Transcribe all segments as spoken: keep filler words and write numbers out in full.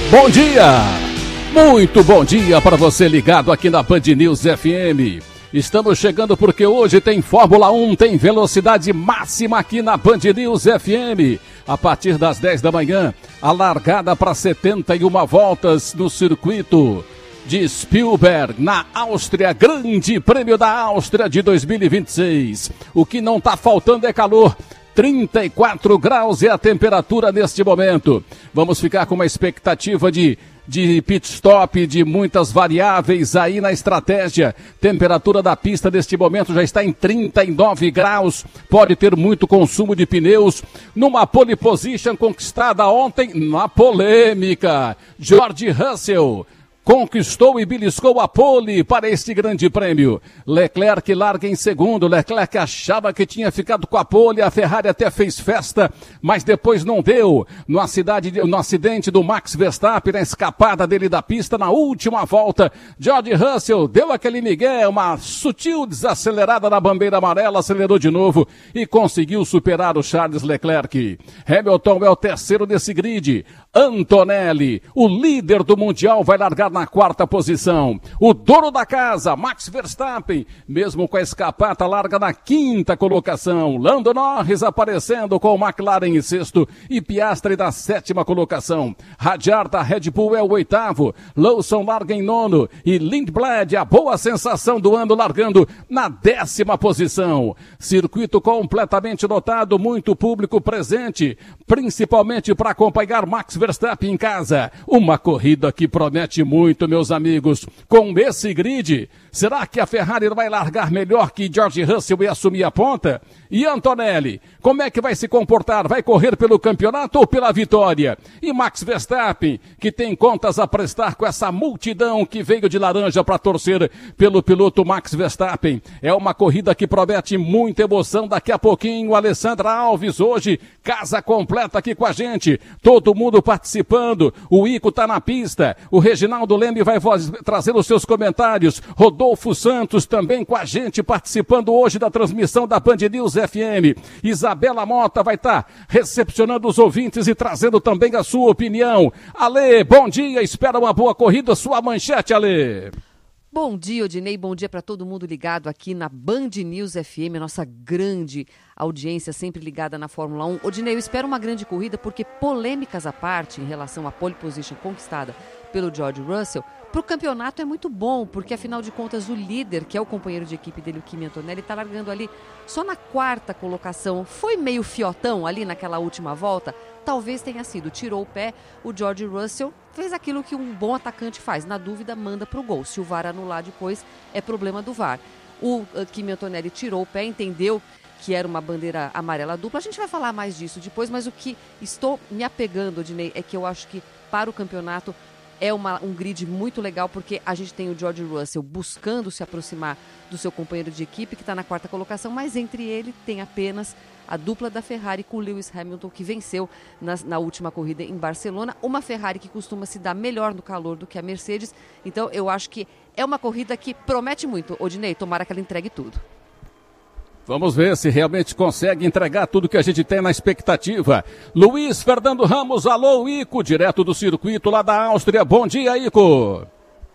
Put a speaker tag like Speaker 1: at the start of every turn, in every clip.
Speaker 1: Bom dia! Muito bom dia para você ligado aqui na Band News F M. Estamos chegando porque hoje tem Fórmula um, tem velocidade máxima aqui na Band News F M. A partir das dez da manhã, a largada para setenta e uma voltas no circuito de Spielberg, na Áustria, Grande Prêmio da Áustria de dois mil e vinte e seis. O que não está faltando é calor. trinta e quatro graus é a temperatura neste momento. Vamos ficar com uma expectativa de, de pit stop, de muitas variáveis aí na estratégia. Temperatura da pista neste momento já está em trinta e nove graus. Pode ter muito consumo de pneus. Numa pole position conquistada ontem na polêmica. George Russell conquistou e beliscou a pole para este grande prêmio. Leclerc larga em segundo. Leclerc achava que tinha ficado com a pole. A Ferrari até fez festa, mas depois não deu. No, acidade, no acidente do Max Verstappen, na escapada dele da pista, na última volta, George Russell deu aquele migué, uma sutil desacelerada na bandeira amarela, acelerou de novo e conseguiu superar o Charles Leclerc. Hamilton é o terceiro desse grid. Antonelli, o líder do Mundial, vai largar na quarta posição. O dono da casa, Max Verstappen, mesmo com a escapata, larga na quinta colocação. Lando Norris aparecendo com o McLaren em sexto e Piastri na sétima colocação. Radiar da Red Bull é o oitavo. Lawson larga em nono e Lindblad, a boa sensação do ano, largando na décima posição. Circuito completamente lotado, muito público presente, principalmente para acompanhar Max Verstappen em casa. Uma corrida que promete muito. Muito, meus amigos, com esse grid, será que a Ferrari vai largar melhor que George Russell e assumir a ponta? E Antonelli, como é que vai se comportar? Vai correr pelo campeonato ou pela vitória? E Max Verstappen, que tem contas a prestar com essa multidão que veio de laranja para torcer pelo piloto Max Verstappen. É uma corrida que promete muita emoção. Daqui a pouquinho, Alessandra Alves, hoje, casa completa aqui com a gente. Todo mundo participando. O Ico tá na pista. O Reginaldo Leme vai voz, trazer os seus comentários. Rodolfo Santos também com a gente, participando hoje da transmissão da Band News F M. Isabela Mota vai estar tá recepcionando os ouvintes e trazendo também a sua opinião. Ale, bom dia, espera uma boa corrida, sua manchete, Ale.
Speaker 2: Bom dia, Odinei, bom dia para todo mundo ligado aqui na Band News F M, nossa grande audiência sempre ligada na Fórmula um. Odinei, eu espero uma grande corrida porque, polêmicas à parte em relação à pole position conquistada pelo George Russell, para o campeonato é muito bom, porque afinal de contas o líder, que é o companheiro de equipe dele, o Kimi Antonelli, está largando ali só na quarta colocação. Foi meio fiotão ali naquela última volta, talvez tenha sido, tirou o pé. O George Russell fez aquilo que um bom atacante faz, na dúvida manda para o gol, se o V A R anular depois é problema do V A R. O uh, Kimi Antonelli tirou o pé, entendeu que era uma bandeira amarela dupla, a gente vai falar mais disso depois, mas o que estou me apegando, Odinei, é que eu acho que para o campeonato é uma, um grid muito legal, porque a gente tem o George Russell buscando se aproximar do seu companheiro de equipe, que está na quarta colocação, mas entre ele tem apenas a dupla da Ferrari com o Lewis Hamilton, que venceu na, na última corrida em Barcelona. Uma Ferrari que costuma se dar melhor no calor do que a Mercedes. Então eu acho que é uma corrida que promete muito. Odinei, tomara que ela entregue tudo.
Speaker 1: Vamos ver se realmente consegue entregar tudo que a gente tem na expectativa. Luiz Fernando Ramos, alô, Ico, direto do circuito lá da Áustria. Bom dia, Ico.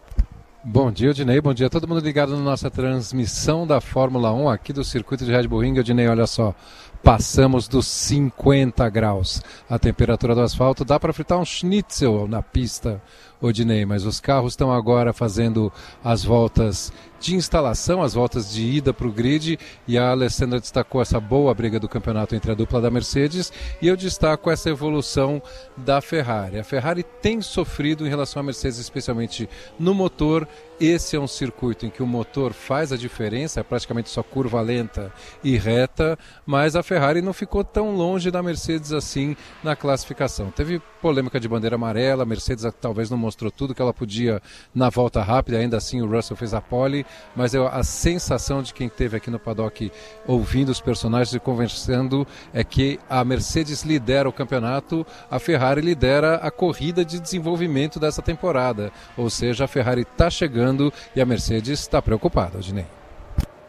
Speaker 3: Bom dia, Odinei. Bom dia a todo mundo ligado na nossa transmissão da Fórmula um aqui do circuito de Red Bull Ring. Odinei, olha só, passamos dos cinquenta graus. A temperatura do asfalto dá para fritar um schnitzel na pista, Odinei, mas os carros estão agora fazendo as voltas de instalação, as voltas de ida para o grid, e a Alessandra destacou essa boa briga do campeonato entre a dupla da Mercedes, e eu destaco essa evolução da Ferrari. A Ferrari tem sofrido em relação à Mercedes, especialmente no motor. Esse é um circuito em que o motor faz a diferença, é praticamente só curva lenta e reta, mas a Ferrari não ficou tão longe da Mercedes assim na classificação. Teve polêmica de bandeira amarela, a Mercedes talvez não mostrou tudo que ela podia na volta rápida, ainda assim o Russell fez a pole, mas eu, a sensação de quem esteve aqui no paddock ouvindo os personagens e conversando é que a Mercedes lidera o campeonato, a Ferrari lidera a corrida de desenvolvimento dessa temporada, ou seja, a Ferrari está chegando e a Mercedes está preocupada, Odinei.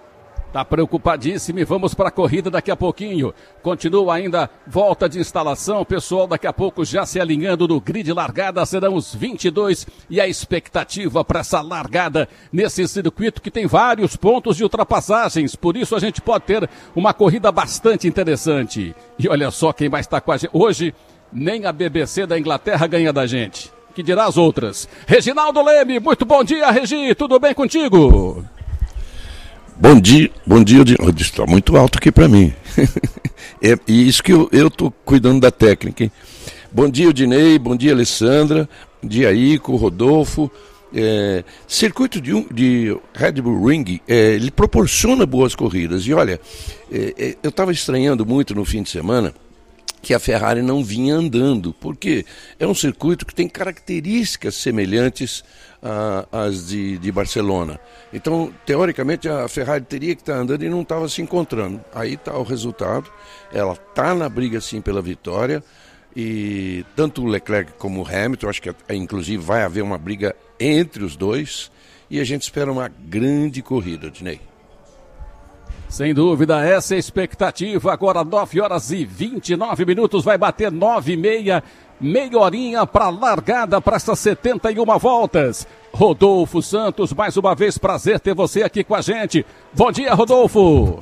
Speaker 1: Tá preocupadíssimo e vamos para a corrida daqui a pouquinho. Continua ainda volta de instalação, pessoal daqui a pouco já se alinhando no grid largada, serão os vinte e dois e a expectativa para essa largada nesse circuito que tem vários pontos de ultrapassagens, por isso a gente pode ter uma corrida bastante interessante. E olha só quem vai estar com a gente hoje, nem a B B C da Inglaterra ganha da gente, que dirá as outras. Reginaldo Leme, muito bom dia, Regi, tudo bem contigo?
Speaker 4: Bom dia, bom dia, está muito alto aqui para mim. É e isso que eu estou cuidando da técnica, hein? Bom dia, Odinei, bom dia, Alessandra, bom dia, Ico, Rodolfo. É, circuito de, de Red Bull Ring, é, ele proporciona boas corridas. E olha, é, é, eu estava estranhando muito no fim de semana que a Ferrari não vinha andando, porque é um circuito que tem características semelhantes às de, de Barcelona. Então, teoricamente, a Ferrari teria que estar andando e não estava se encontrando. Aí está o resultado, ela está na briga sim pela vitória, e tanto o Leclerc como o Hamilton, acho que inclusive vai haver uma briga entre os dois, e a gente espera uma grande corrida, Dinei.
Speaker 1: Sem dúvida, essa é a expectativa. Agora nove horas e vinte e nove minutos, vai bater nove e meia, meia horinha para largada para essas setenta e uma voltas. Rodolfo Santos, mais uma vez prazer ter você aqui com a gente. Bom dia, Rodolfo.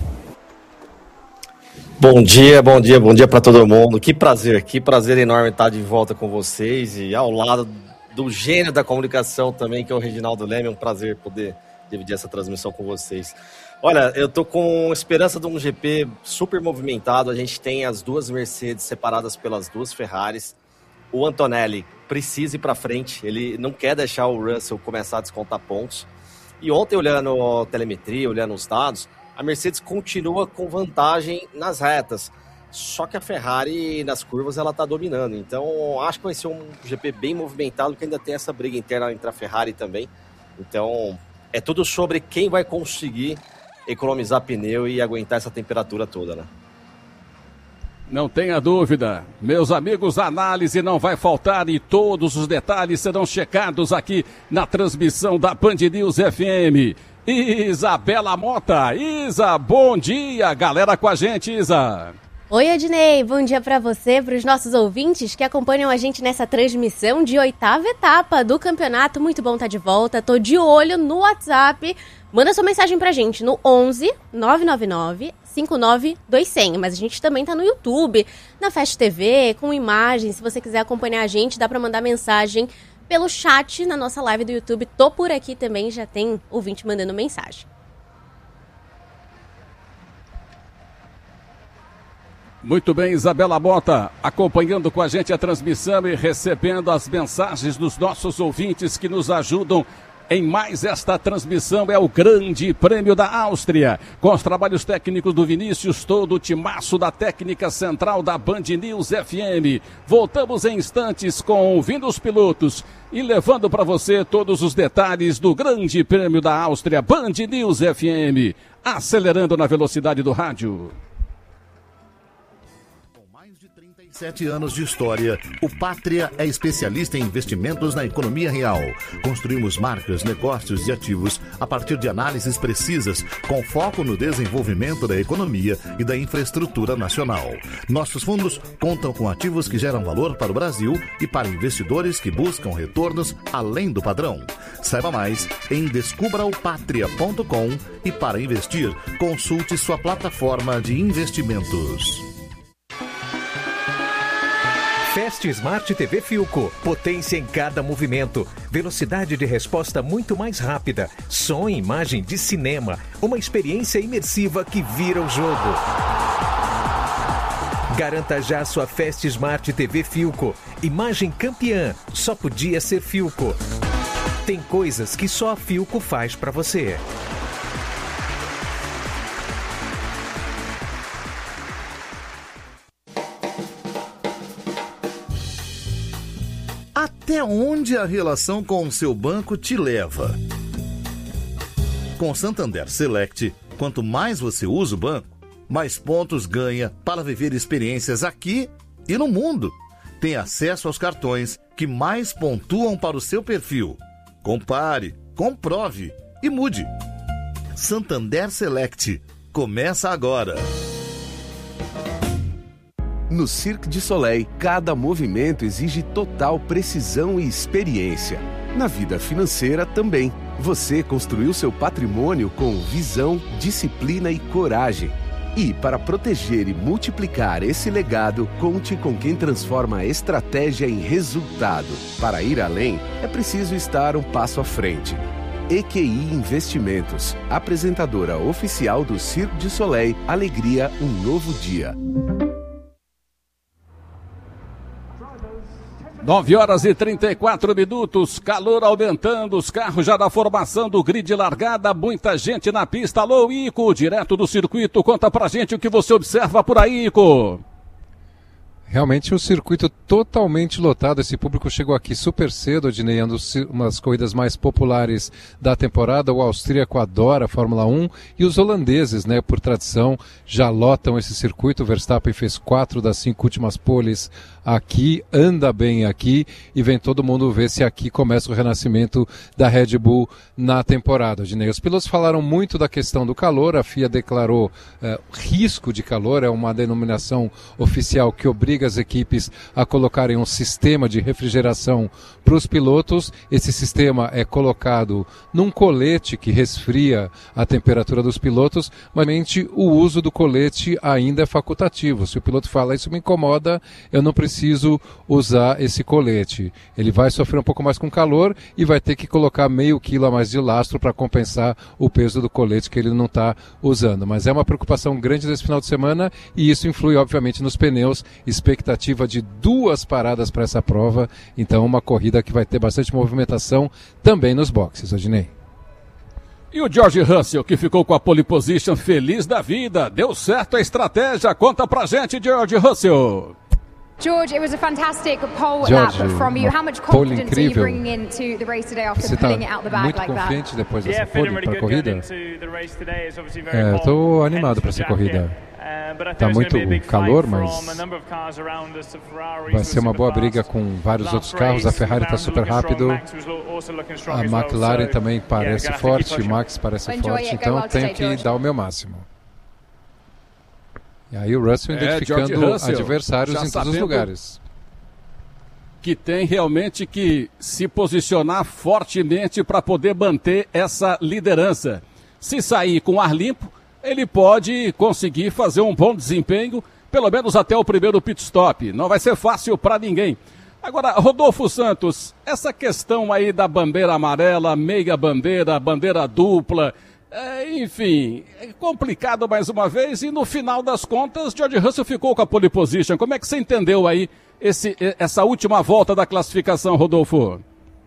Speaker 5: Bom dia, bom dia, bom dia para todo mundo. Que prazer, que prazer enorme estar de volta com vocês e ao lado do gênio da comunicação também, que é o Reginaldo Leme. É um prazer poder dividir essa transmissão com vocês. Olha, eu tô com esperança de um G P super movimentado. A gente tem as duas Mercedes separadas pelas duas Ferraris. O Antonelli precisa ir para frente, ele não quer deixar o Russell começar a descontar pontos. E ontem, olhando a telemetria, olhando os dados, a Mercedes continua com vantagem nas retas. Só que a Ferrari, nas curvas, ela tá dominando. Então, acho que vai ser um G P bem movimentado, que ainda tem essa briga interna entre a Ferrari também. Então, é tudo sobre quem vai conseguir economizar pneu e aguentar essa temperatura toda, né?
Speaker 1: Não tenha dúvida, meus amigos, a análise não vai faltar e todos os detalhes serão checados aqui na transmissão da Band News F M. Isabela Mota, Isa, bom dia, galera com a gente, Isa.
Speaker 6: Oi, Ednei, bom dia para você, para os nossos ouvintes que acompanham a gente nessa transmissão de oitava etapa do campeonato. Muito bom estar de volta, tô de olho no WhatsApp. Manda sua mensagem pra gente no onze nove nove nove cinco nove dois zero zero, mas a gente também tá no YouTube, na Fast T V, com imagens. Se você quiser acompanhar a gente, dá pra mandar mensagem pelo chat na nossa live do YouTube. Tô por aqui também, já tem ouvinte mandando mensagem.
Speaker 1: Muito bem, Isabela Mota, acompanhando com a gente a transmissão e recebendo as mensagens dos nossos ouvintes que nos ajudam em mais esta transmissão. É o Grande Prêmio da Áustria, com os trabalhos técnicos do Vinícius, todo o timaço da técnica central da Band News F M. Voltamos em instantes com Ouvindo os Pilotos e levando para você todos os detalhes do Grande Prêmio da Áustria. Band News F M, acelerando na velocidade do rádio.
Speaker 7: Sete anos de história, o Pátria é especialista em investimentos na economia real. Construímos marcas, negócios e ativos a partir de análises precisas, com foco no desenvolvimento da economia e da infraestrutura nacional. Nossos fundos contam com ativos que geram valor para o Brasil e para investidores que buscam retornos além do padrão. Saiba mais em descubra o patria ponto com e para investir, consulte sua plataforma de investimentos.
Speaker 8: Fast Smart T V Philco, potência em cada movimento, velocidade de resposta muito mais rápida, som e imagem de cinema, uma experiência imersiva que vira o jogo. Garanta já sua Fast Smart T V Philco, imagem campeã, só podia ser Philco. Tem coisas que só a Philco faz para você.
Speaker 7: Até onde a relação com o seu banco te leva? Com Santander Select, quanto mais você usa o banco, mais pontos ganha para viver experiências aqui e no mundo. Tem acesso aos cartões que mais pontuam para o seu perfil. Compare, comprove e mude. Santander Select. começa agora.
Speaker 9: No Cirque du Soleil, cada movimento exige total precisão e experiência. Na vida financeira também. Você construiu seu patrimônio com visão, disciplina e coragem. E para proteger e multiplicar esse legado, conte com quem transforma a estratégia em resultado. Para ir além, é preciso estar um passo à frente. E Q I Investimentos, apresentadora oficial do Cirque du Soleil, alegria, um novo dia.
Speaker 1: nove horas e trinta e quatro minutos, calor aumentando, os carros já na formação do grid largada, muita gente na pista. Alô, Ico, direto do circuito, conta pra gente o que você observa por aí, Ico.
Speaker 3: Realmente um circuito totalmente lotado. Esse público chegou aqui super cedo, Odinei, uma das corridas mais populares da temporada. O austríaco adora a Fórmula um e os holandeses, né, por tradição, já lotam esse circuito. O Verstappen fez quatro das cinco últimas poles aqui, anda bem aqui e vem todo mundo ver se aqui começa o renascimento da Red Bull na temporada, Odinei. Os pilotos falaram muito da questão do calor, a F I A declarou eh, risco de calor, é uma denominação oficial que obriga as equipes a colocarem um sistema de refrigeração para os pilotos. Esse sistema é colocado num colete que resfria a temperatura dos pilotos, mas o uso do colete ainda é facultativo. Se o piloto fala, isso me incomoda, eu não preciso usar esse colete. Ele vai sofrer um pouco mais com calor e vai ter que colocar meio quilo a mais de lastro para compensar o peso do colete que ele não está usando. Mas é uma preocupação grande desse final de semana e isso influi, obviamente, nos pneus. Expectativa de duas paradas para essa prova, então uma corrida que vai ter bastante movimentação também nos boxes, Odinei.
Speaker 1: E o George Russell, que ficou com a pole position, feliz da vida, deu certo a estratégia, conta pra gente, George Russell.
Speaker 10: George, it was a fantastic pole lap from you. How much confidence are you bringing into the race today after pulling it out the bag like that?
Speaker 3: Muito confiante depois dessa pole para a corrida? É, eu estou animado para essa corrida. Está muito calor, mas vai ser uma boa briga com vários outros carros. A Ferrari está super rápido, a McLaren também parece forte, o Max parece forte, então tenho que dar o meu máximo. E aí o Russell identificando é, Russell, adversários em todos os lugares.
Speaker 1: Que tem realmente que se posicionar fortemente para poder manter essa liderança. Se sair com ar limpo, ele pode conseguir fazer um bom desempenho, pelo menos até o primeiro pit stop. Não vai ser fácil para ninguém. Agora, Rodolfo Santos, essa questão aí da bandeira amarela, meia bandeira, bandeira dupla... É, enfim, é complicado mais uma vez e no final das contas, George Russell ficou com a pole position. Como é que você entendeu aí esse, essa última volta da classificação, Rodolfo?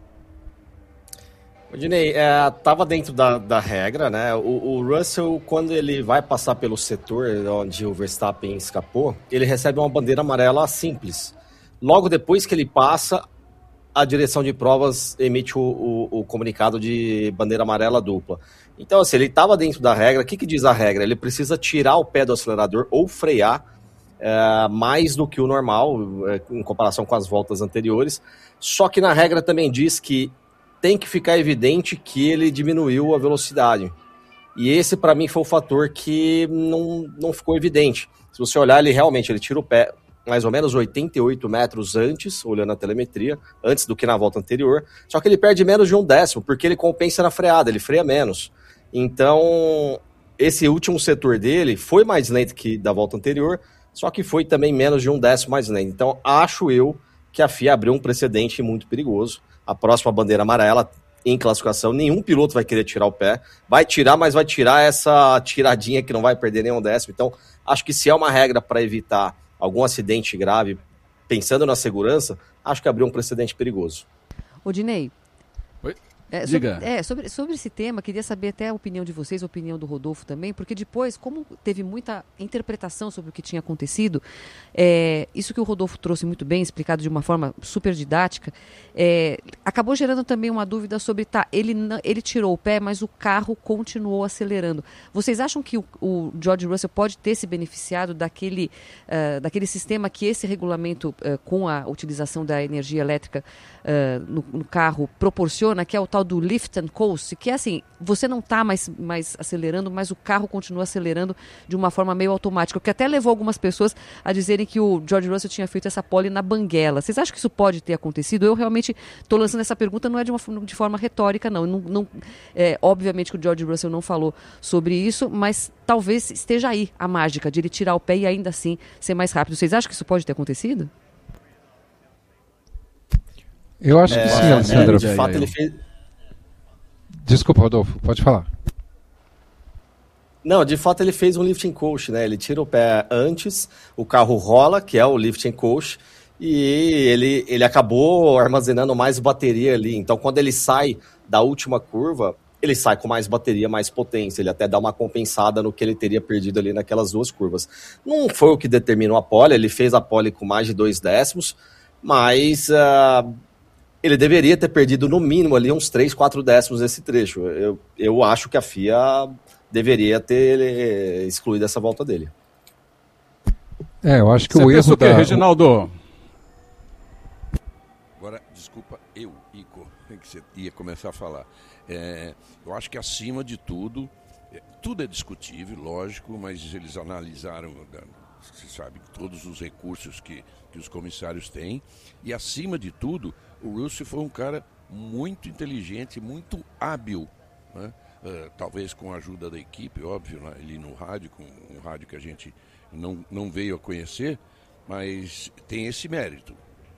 Speaker 5: Odinei, estava é, dentro da, da regra, né? O, o Russell, quando ele vai passar pelo setor onde o Verstappen escapou, ele recebe uma bandeira amarela simples. Logo depois que ele passa, a direção de provas emite o, o, o comunicado de bandeira amarela dupla. Então, assim, ele estava dentro da regra. O que, que diz a regra? Ele precisa tirar o pé do acelerador ou frear é, mais do que o normal, é, em comparação com as voltas anteriores. Só que na regra também diz que tem que ficar evidente que ele diminuiu a velocidade. E esse, para mim, foi o fator que não, não ficou evidente. Se você olhar, ele realmente ele tira o pé mais ou menos oitenta e oito metros antes, olhando a telemetria, antes do que na volta anterior. Só que ele perde menos de um décimo, porque ele compensa na freada, ele freia menos. Então, esse último setor dele foi mais lento que da volta anterior, só que foi também menos de um décimo mais lento. Então, acho eu que a F I A abriu um precedente muito perigoso. A próxima bandeira amarela, em classificação, nenhum piloto vai querer tirar o pé. Vai tirar, mas vai tirar essa tiradinha que não vai perder nenhum décimo. Então, acho que se é uma regra para evitar algum acidente grave, pensando na segurança, acho que abriu um precedente perigoso.
Speaker 2: Odinei.
Speaker 1: Oi?
Speaker 2: É, sobre, é, sobre, sobre esse tema, queria saber até a opinião de vocês, a opinião do Rodolfo também, porque depois, como teve muita interpretação sobre o que tinha acontecido, é, isso que o Rodolfo trouxe muito bem, explicado de uma forma super didática, é, acabou gerando também uma dúvida sobre, tá, ele, ele tirou o pé, mas o carro continuou acelerando. Vocês acham que o, o George Russell pode ter se beneficiado daquele, uh, daquele sistema que esse regulamento, uh, com a utilização da energia elétrica uh, no, no carro, proporciona, que é o tal tal do lift and coast, que é assim, você não está mais, mais acelerando, mas o carro continua acelerando de uma forma meio automática, o que até levou algumas pessoas a dizerem que o George Russell tinha feito essa pole na banguela. Vocês acham que isso pode ter acontecido? Eu realmente estou lançando essa pergunta, não é de, uma, de forma retórica, não. não, não é, obviamente que o George Russell não falou sobre isso, mas talvez esteja aí a mágica de ele tirar o pé e ainda assim ser mais rápido. Vocês acham que isso pode ter acontecido?
Speaker 3: Eu acho é, que sim, Alessandra.
Speaker 5: De fato, ele fez...
Speaker 3: Desculpa, Rodolfo, pode falar.
Speaker 5: Não, de fato ele fez um lift and coast, né? Ele tira o pé antes, o carro rola, que é o lift and coast, e ele, ele acabou armazenando mais bateria ali. Então, quando ele sai da última curva, ele sai com mais bateria, mais potência. Ele até dá uma compensada no que ele teria perdido ali naquelas duas curvas. Não foi o que determinou a pole, ele fez a pole com mais de dois décimos, mas... Uh... ele deveria ter perdido no mínimo ali uns três, quatro décimos nesse trecho. Eu, eu acho que a F I A deveria ter excluído essa volta dele.
Speaker 3: É, eu acho que
Speaker 1: Você
Speaker 3: o erro
Speaker 1: o quê,
Speaker 3: da...
Speaker 1: Reginaldo?
Speaker 4: Agora, desculpa, eu, Ico, que você ia começar a falar. É, eu acho que acima de tudo, é, tudo é discutível, lógico, mas eles analisaram... Você sabe, todos os recursos que, que os comissários têm, e acima de tudo, o Russell foi um cara muito inteligente, muito hábil, né? uh, talvez com a ajuda da equipe, óbvio, né? Ali no rádio, com um rádio que a gente não, não veio a conhecer, mas tem esse mérito.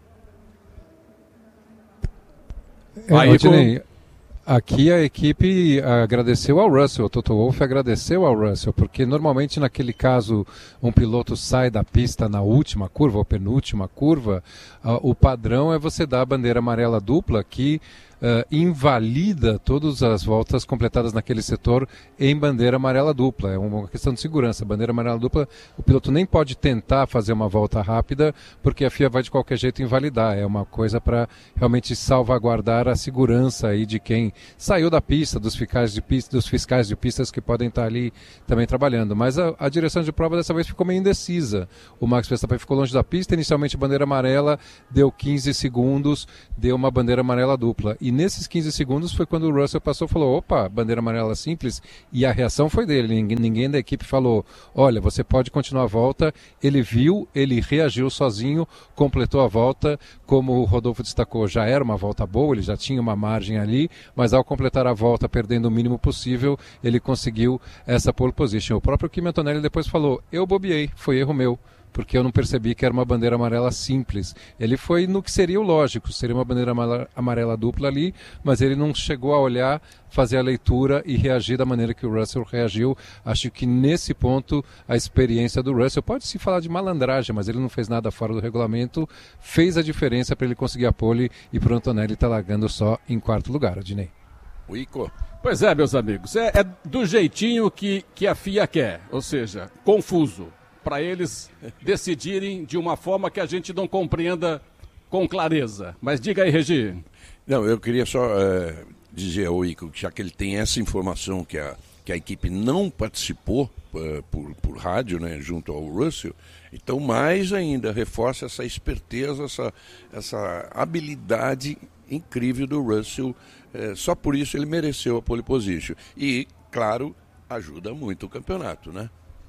Speaker 3: É, Aí, Rodinei, com... Aqui a equipe agradeceu ao Russell, o Toto Wolff agradeceu ao Russell, porque normalmente naquele caso um piloto sai da pista na última curva, ou penúltima curva, uh, o padrão é você dar a bandeira amarela dupla que Uh, invalida todas as voltas completadas naquele setor em bandeira amarela dupla. É uma questão de segurança. Bandeira amarela dupla, o piloto nem pode tentar fazer uma volta rápida, porque a F I A vai de qualquer jeito invalidar. É uma coisa para realmente salvaguardar a segurança aí de quem saiu da pista, dos fiscais de, pista, dos fiscais de pistas que podem estar ali também trabalhando. Mas a, a direção de prova dessa vez ficou meio indecisa. O Max Verstappen ficou longe da pista, inicialmente bandeira amarela, deu quinze segundos, deu uma bandeira amarela dupla. E nesses quinze segundos foi quando o Russell passou e falou, opa, bandeira amarela simples, e a reação foi dele, ninguém, ninguém da equipe falou, olha, você pode continuar a volta. Ele viu, ele reagiu sozinho, completou a volta, como o Rodolfo destacou, já era uma volta boa, ele já tinha uma margem ali, mas ao completar a volta, perdendo o mínimo possível, ele conseguiu essa pole position. O próprio Kimi Antonelli depois falou, eu bobeei, foi erro meu, porque eu não percebi que era uma bandeira amarela simples. Ele foi no que seria o lógico, seria uma bandeira amarela dupla ali, mas ele não chegou a olhar, fazer a leitura e reagir da maneira que o Russell reagiu. Acho que nesse ponto a experiência do Russell, pode-se falar de malandragem, mas ele não fez nada fora do regulamento, fez a diferença para ele conseguir a pole e para o Antonelli estar largando só em quarto lugar, Adinei.
Speaker 4: O Ico.
Speaker 1: Pois é, meus amigos, é, é do jeitinho que, que a F I A quer, ou seja, confuso, para eles decidirem de uma forma que a gente não compreenda com clareza. Mas diga aí, Regi.
Speaker 4: Não, eu queria só é, dizer ao Ico, já que ele tem essa informação que a, que a equipe não participou uh, por, por rádio, né, junto ao Russell, então mais ainda reforça essa esperteza, essa, essa habilidade incrível do Russell. É, só por isso ele mereceu a pole position. E, claro, ajuda muito o campeonato, né?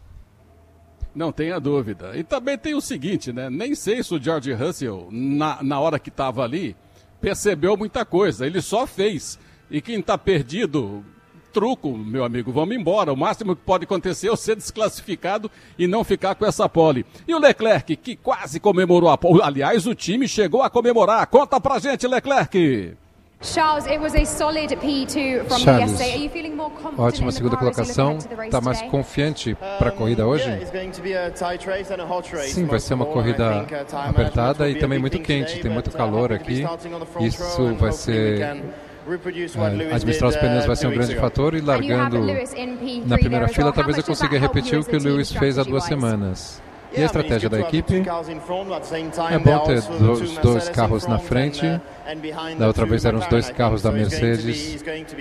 Speaker 1: Não tenha dúvida. E também tem o seguinte, né? Nem sei se o George Russell, na, na hora que estava ali, percebeu muita coisa. Ele só fez. E quem está perdido, truco, meu amigo, vamos embora. O máximo que pode acontecer é ser desclassificado e não ficar com essa pole. E o Leclerc, que quase comemorou a pole. Aliás, o time chegou a comemorar. Conta pra gente, Leclerc.
Speaker 10: Charles, it was a solid P two from
Speaker 3: Charles,
Speaker 10: yesterday. Are you feeling more confident
Speaker 3: ótima segunda colocação. Está mais confiante para a corrida hoje? Sim, vai ser uma corrida apertada e também muito quente. Tem muito calor aqui. Isso vai ser... É, administrar os pneus vai ser um grande fator e largando na primeira fila talvez eu consiga repetir o que o Lewis fez há duas semanas. E a estratégia da equipe? É bom ter os dois carros na frente. Da outra vez eram os dois carros da Mercedes.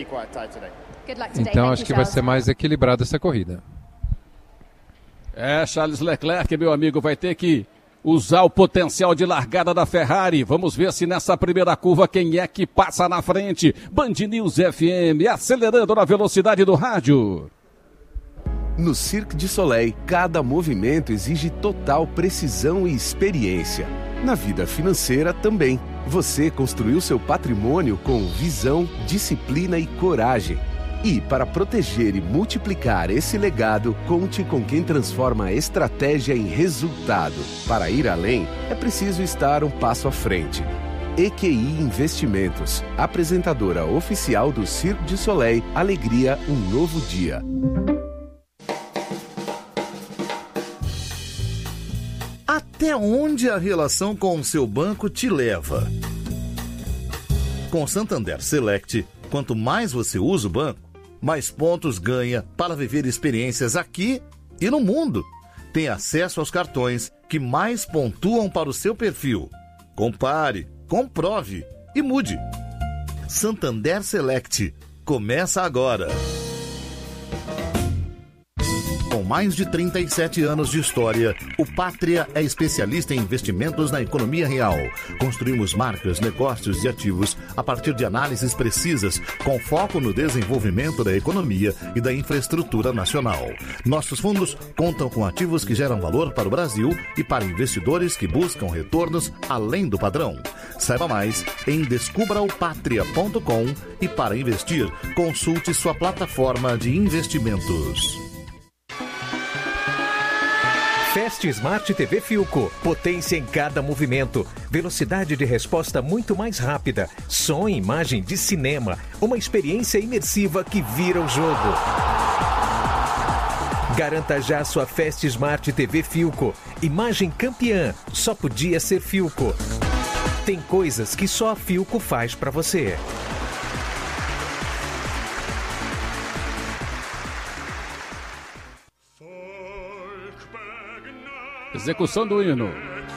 Speaker 3: Então acho que vai ser mais equilibrada essa corrida.
Speaker 1: É, Charles Leclerc, meu amigo, vai ter que usar o potencial de largada da Ferrari. Vamos ver se nessa primeira curva quem é que passa na frente. Band News F M, acelerando na velocidade do rádio.
Speaker 9: No Cirque du Soleil, cada movimento exige total precisão e experiência. Na vida financeira também. Você construiu seu patrimônio com visão, disciplina e coragem. E para proteger e multiplicar esse legado, conte com quem transforma a estratégia em resultado. Para ir além, é preciso estar um passo à frente. E Q I Investimentos, apresentadora oficial do Cirque du Soleil, alegria, um novo dia.
Speaker 7: Até onde a relação com o seu banco te leva? Com o Santander Select, quanto mais você usa o banco, mais pontos ganha para viver experiências aqui e no mundo. Tem acesso aos cartões que mais pontuam para o seu perfil. Compare, comprove e mude. Santander Select. Começa agora. Com mais de trinta e sete anos de história, o Pátria é especialista em investimentos na economia real. Construímos marcas, negócios e ativos a partir de análises precisas, com foco no desenvolvimento da economia e da infraestrutura nacional. Nossos fundos contam com ativos que geram valor para o Brasil e para investidores que buscam retornos além do padrão. Saiba mais em descubra o patria ponto com e para investir, consulte sua plataforma de investimentos.
Speaker 8: Fast Smart T V Philco. Potência em cada movimento. Velocidade de resposta muito mais rápida. Som e imagem de cinema. Uma experiência imersiva que vira o jogo. Garanta já sua Fast Smart T V Philco. Imagem campeã. Só podia ser Philco. Tem coisas que só a Philco faz para você.
Speaker 1: Execução do hino.